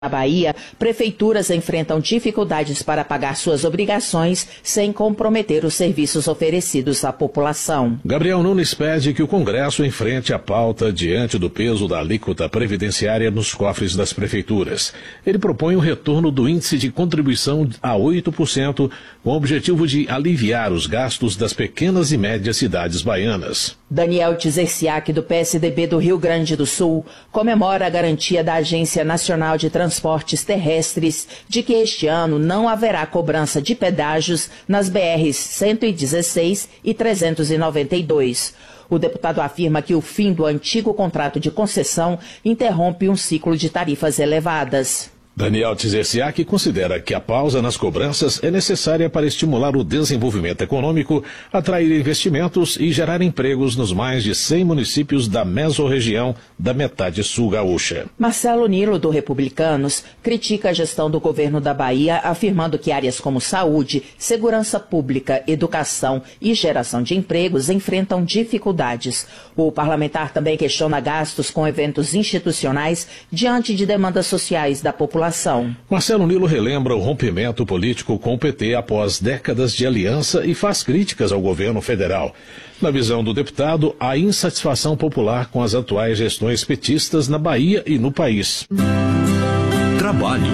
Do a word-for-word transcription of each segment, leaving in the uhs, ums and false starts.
Na Bahia, prefeituras enfrentam dificuldades para pagar suas obrigações sem comprometer os serviços oferecidos à população. Gabriel Nunes pede que o Congresso enfrente a pauta diante do peso da alíquota previdenciária nos cofres das prefeituras. Ele propõe o retorno do índice de contribuição a oito por cento, com o objetivo de aliviar os gastos das pequenas e médias cidades baianas. Daniel Tzerciak, do P S D B do Rio Grande do Sul, comemora a garantia da Agência Nacional de Transportes Terrestres de que este ano não haverá cobrança de pedágios nas B Rs cento e dezesseis e trezentos e noventa e dois. O deputado afirma que o fim do antigo contrato de concessão interrompe um ciclo de tarifas elevadas. Daniel Tzerciak considera que a pausa nas cobranças é necessária para estimular o desenvolvimento econômico, atrair investimentos e gerar empregos nos mais de cem municípios da mesorregião da metade sul gaúcha. Marcelo Nilo, do Republicanos, critica a gestão do governo da Bahia, afirmando que áreas como saúde, segurança pública, educação e geração de empregos enfrentam dificuldades. O parlamentar também questiona gastos com eventos institucionais diante de demandas sociais da população. Marcelo Nilo relembra o rompimento político com o P T após décadas de aliança e faz críticas ao governo federal. Na visão do deputado, há insatisfação popular com as atuais gestões petistas na Bahia e no país. Trabalho.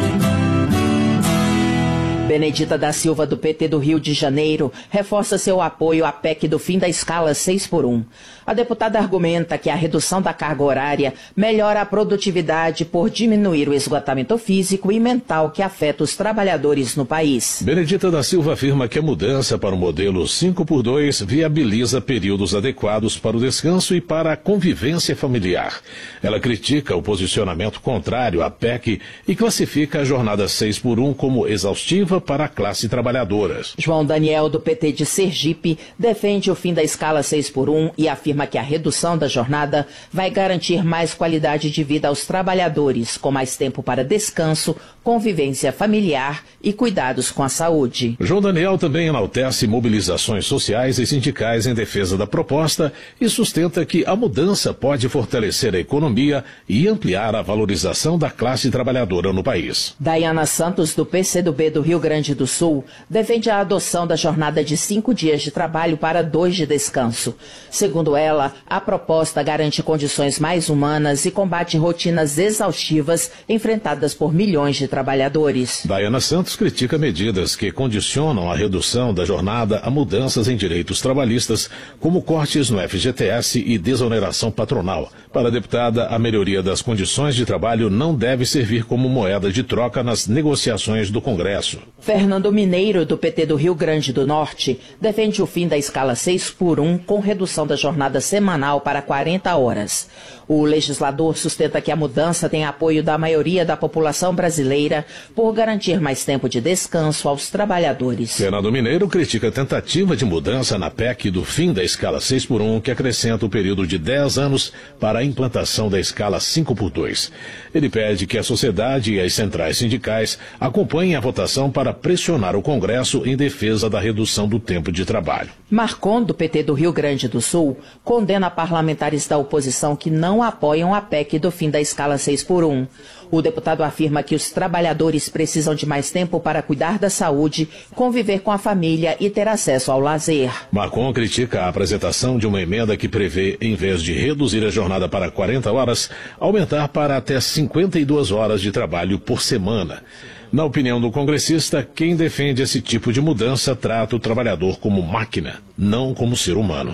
Benedita da Silva, do P T do Rio de Janeiro, reforça seu apoio à P E C do fim da escala seis por um. A deputada argumenta que a redução da carga horária melhora a produtividade por diminuir o esgotamento físico e mental que afeta os trabalhadores no país. Benedita da Silva afirma que a mudança para o modelo cinco por dois viabiliza períodos adequados para o descanso e para a convivência familiar. Ela critica o posicionamento contrário à P E C e classifica a jornada seis por um como exaustiva para a classe trabalhadora. João Daniel, do P T de Sergipe, defende o fim da escala seis por um e afirma que a redução da jornada vai garantir mais qualidade de vida aos trabalhadores, com mais tempo para descanso, convivência familiar e cuidados com a saúde. João Daniel também enaltece mobilizações sociais e sindicais em defesa da proposta e sustenta que a mudança pode fortalecer a economia e ampliar a valorização da classe trabalhadora no país. Daiana Santos, do P C do B do Rio Grande do Sul, defende a adoção da jornada de cinco dias de trabalho para dois de descanso. Segundo ela, a proposta garante condições mais humanas e combate rotinas exaustivas enfrentadas por milhões de trabalhadores. Daiana Santos critica medidas que condicionam a redução da jornada a mudanças em direitos trabalhistas, como cortes no F G T S e desoneração patronal. Para a deputada, a melhoria das condições de trabalho não deve servir como moeda de troca nas negociações do Congresso. Fernando Mineiro, do P T do Rio Grande do Norte, defende o fim da escala seis por um com redução da jornada semanal para quarenta horas. O legislador sustenta que a mudança tem apoio da maioria da população brasileira por garantir mais tempo de descanso aos trabalhadores. Fernando Mineiro critica a tentativa de mudança na P E C do fim da escala seis por um, que acrescenta o período de dez anos para a implantação da escala cinco por dois. Ele pede que a sociedade e as centrais sindicais acompanhem a votação para pressionar o Congresso em defesa da redução do tempo de trabalho. Marcon, do P T do Rio Grande do Sul, condena parlamentares da oposição que não apoiam a P E C do fim da escala seis por um. O deputado afirma que os trabalhadores precisam de mais tempo para cuidar da saúde, conviver com a família e ter acesso ao lazer. Marcon critica a apresentação de uma emenda que prevê, em vez de reduzir a jornada para quarenta horas, aumentar para até cinquenta e duas horas de trabalho por semana. Na opinião do congressista, quem defende esse tipo de mudança trata o trabalhador como máquina, não como ser humano.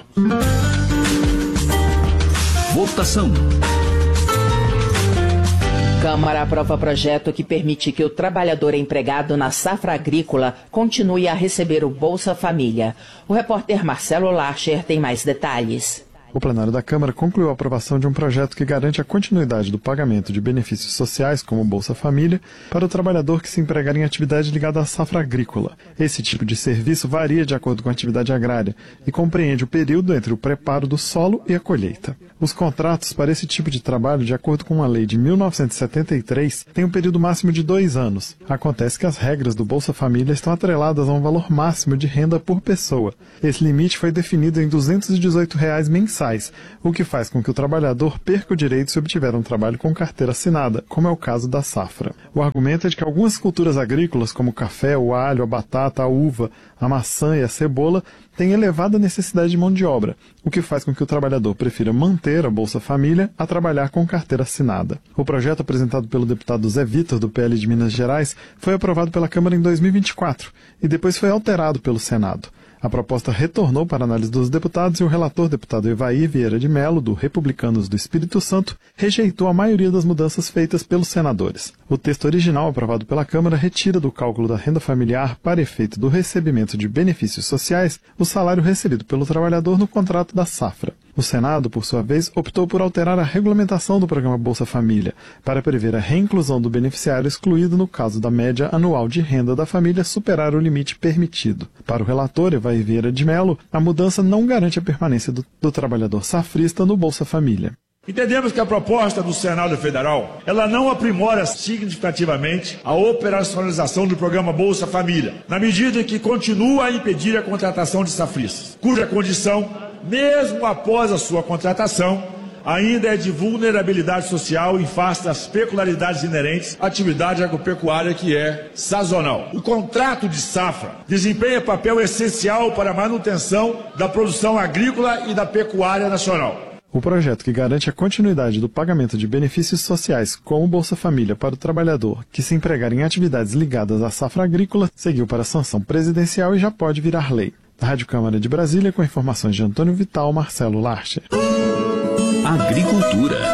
Votação. Câmara aprova projeto que permite que o trabalhador empregado na safra agrícola continue a receber o Bolsa Família. O repórter Marcelo Larcher tem mais detalhes. O plenário da Câmara concluiu a aprovação de um projeto que garante a continuidade do pagamento de benefícios sociais, como Bolsa Família, para o trabalhador que se empregar em atividade ligada à safra agrícola. Esse tipo de serviço varia de acordo com a atividade agrária e compreende o período entre o preparo do solo e a colheita. Os contratos para esse tipo de trabalho, de acordo com uma lei de mil novecentos e setenta e três, têm um período máximo de dois anos. Acontece que as regras do Bolsa Família estão atreladas a um valor máximo de renda por pessoa. Esse limite foi definido em duzentos e dezoito reais mensais mensais, o que faz com que o trabalhador perca o direito se obtiver um trabalho com carteira assinada, como é o caso da safra. O argumento é de que algumas culturas agrícolas, como o café, o alho, a batata, a uva, a maçã e a cebola, têm elevada necessidade de mão de obra, o que faz com que o trabalhador prefira manter a Bolsa Família a trabalhar com carteira assinada. O projeto apresentado pelo deputado Zé Vitor, do P L de Minas Gerais, foi aprovado pela Câmara em dois mil e vinte e quatro e depois foi alterado pelo Senado. A proposta retornou para análise dos deputados e o relator, deputado Evair Vieira de Mello, do Republicanos do Espírito Santo, rejeitou a maioria das mudanças feitas pelos senadores. O texto original aprovado pela Câmara retira do cálculo da renda familiar, para efeito do recebimento de benefícios sociais, o salário recebido pelo trabalhador no contrato da safra. O Senado, por sua vez, optou por alterar a regulamentação do programa Bolsa Família, para prever a reinclusão do beneficiário excluído no caso da média anual de renda da família superar o limite permitido. Para o relator, Evair Vieira de Mello, a mudança não garante a permanência do, do trabalhador safrista no Bolsa Família. Entendemos que a proposta do Senado Federal, ela não aprimora significativamente a operacionalização do programa Bolsa Família, na medida em que continua a impedir a contratação de safristas, cuja condição, mesmo após a sua contratação, ainda é de vulnerabilidade social em face das peculiaridades inerentes à atividade agropecuária que é sazonal. O contrato de safra desempenha papel essencial para a manutenção da produção agrícola e da pecuária nacional. O projeto que garante a continuidade do pagamento de benefícios sociais, como Bolsa Família para o trabalhador que se empregar em atividades ligadas à safra agrícola, seguiu para a sanção presidencial e já pode virar lei. Da Rádio Câmara de Brasília, com informações de Antônio Vital, Marcelo Larcher. Agricultura.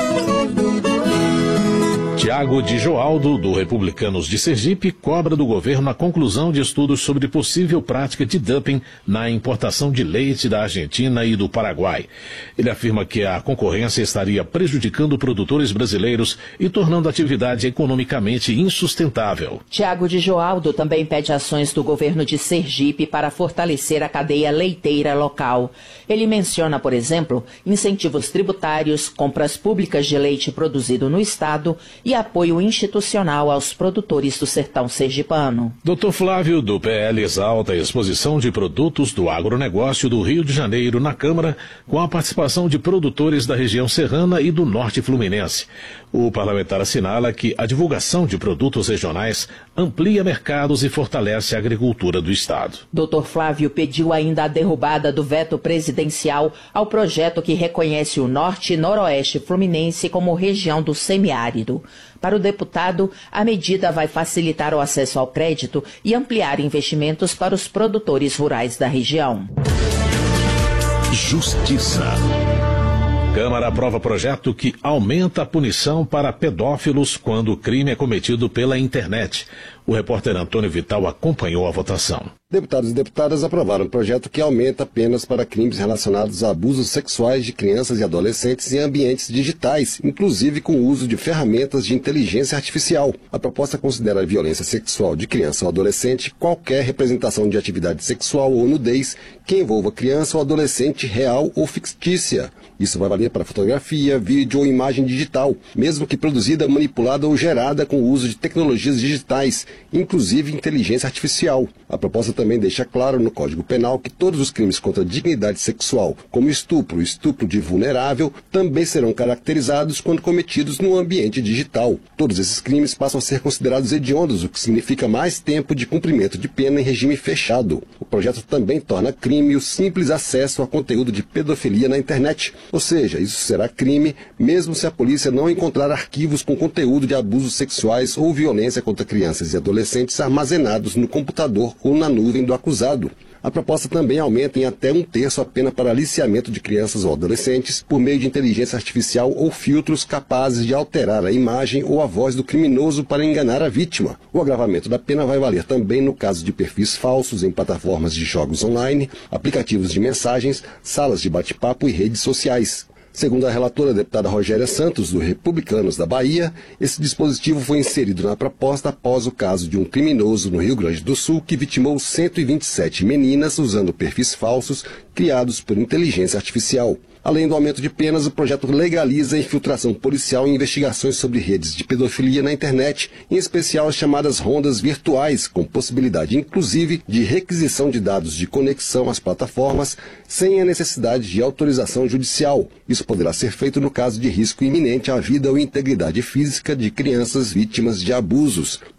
Tiago de Joaldo, do Republicanos de Sergipe, cobra do governo a conclusão de estudos sobre possível prática de dumping na importação de leite da Argentina e do Paraguai. Ele afirma que a concorrência estaria prejudicando produtores brasileiros e tornando a atividade economicamente insustentável. Tiago de Joaldo também pede ações do governo de Sergipe para fortalecer a cadeia leiteira local. Ele menciona, por exemplo, incentivos tributários, compras públicas de leite produzido no estado e apoio institucional aos produtores do sertão sergipano. doutor Flávio, do P L, exalta a exposição de produtos do agronegócio do Rio de Janeiro na Câmara, com a participação de produtores da região serrana e do norte fluminense. O parlamentar assinala que a divulgação de produtos regionais amplia mercados e fortalece a agricultura do estado. doutor Flávio pediu ainda a derrubada do veto presidencial ao projeto que reconhece o norte e noroeste fluminense como região do semiárido. Para o deputado, a medida vai facilitar o acesso ao crédito e ampliar investimentos para os produtores rurais da região. Justiça. Câmara aprova projeto que aumenta a punição para pedófilos quando o crime é cometido pela internet. O repórter Antônio Vital acompanhou a votação. Deputados e deputadas aprovaram um projeto que aumenta penas para crimes relacionados a abusos sexuais de crianças e adolescentes em ambientes digitais, inclusive com o uso de ferramentas de inteligência artificial. A proposta considera a violência sexual de criança ou adolescente qualquer representação de atividade sexual ou nudez que envolva criança ou adolescente real ou fictícia. Isso vai valer para fotografia, vídeo ou imagem digital, mesmo que produzida, manipulada ou gerada com o uso de tecnologias digitais, inclusive inteligência artificial. A proposta também deixa claro no Código Penal que todos os crimes contra a dignidade sexual, como estupro e estupro de vulnerável, também serão caracterizados quando cometidos no ambiente digital. Todos esses crimes passam a ser considerados hediondos, o que significa mais tempo de cumprimento de pena em regime fechado. O projeto também torna crime o simples acesso a conteúdo de pedofilia na internet. Ou seja, isso será crime mesmo se a polícia não encontrar arquivos com conteúdo de abusos sexuais ou violência contra crianças e adolescentes armazenados no computador ou na nuvem do acusado. A proposta também aumenta em até um terço a pena para aliciamento de crianças ou adolescentes por meio de inteligência artificial ou filtros capazes de alterar a imagem ou a voz do criminoso para enganar a vítima. O agravamento da pena vai valer também no caso de perfis falsos em plataformas de jogos online, aplicativos de mensagens, salas de bate-papo e redes sociais. Segundo a relatora, a deputada Rogéria Santos, do Republicanos da Bahia, esse dispositivo foi inserido na proposta após o caso de um criminoso no Rio Grande do Sul que vitimou cento e vinte e sete meninas usando perfis falsos criados por inteligência artificial. Além do aumento de penas, o projeto legaliza a infiltração policial em investigações sobre redes de pedofilia na internet, em especial as chamadas rondas virtuais, com possibilidade inclusive de requisição de dados de conexão às plataformas sem a necessidade de autorização judicial. Isso poderá ser feito no caso de risco iminente à vida ou integridade física de crianças vítimas de abusos.